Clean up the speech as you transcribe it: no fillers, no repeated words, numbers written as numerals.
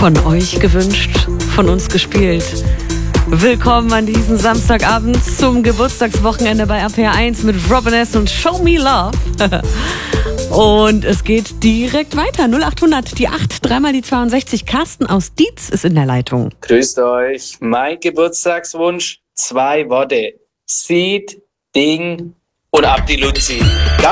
Von euch gewünscht, von uns gespielt. Willkommen an diesem Samstagabend zum Geburtstagswochenende bei RPR1 mit Robin S. und Show Me Love. Und es geht direkt weiter. 0800, die 8, dreimal die 62. Carsten aus Dietz ist in der Leitung. Grüßt euch. Mein Geburtstagswunsch, 2 Worte. Seed, Ding und ab die Luzi.